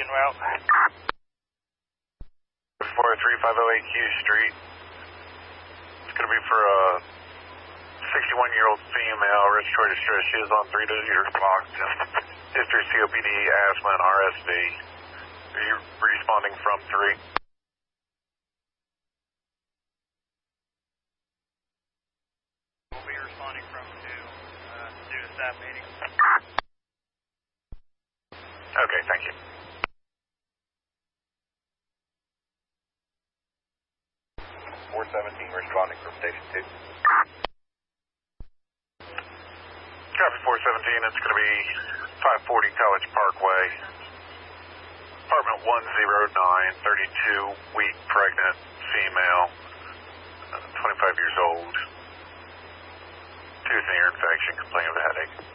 en route. 43508 Q Street. It's going to be for a 61-year-old female, respiratory distress. She is on 3 dosimeters blocked. History COPD, asthma, and RSV. Are you responding from 3? We'll be responding from 2 due to staff meeting. Okay, thank you. 417 responding from station 2. Copy 417, it's going to be 540 College Parkway. Apartment 109, 32-week pregnant female, 25 years old. Tooth and ear infection, complaining of a headache.